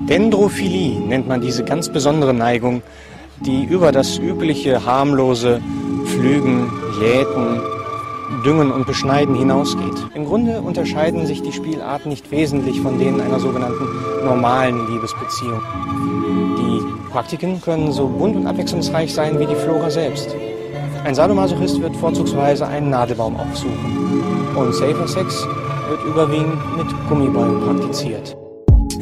Dendrophilie nennt man diese ganz besondere Neigung, die über das übliche harmlose Pflügen, Jäten, Düngen und Beschneiden hinausgeht. Im Grunde unterscheiden sich die Spielarten nicht wesentlich von denen einer sogenannten normalen Liebesbeziehung. Die Praktiken können so bunt und abwechslungsreich sein wie die Flora selbst. Ein Sadomasochist wird vorzugsweise einen Nadelbaum aufsuchen und Safer Sex wird überwiegend mit Gummibällen praktiziert.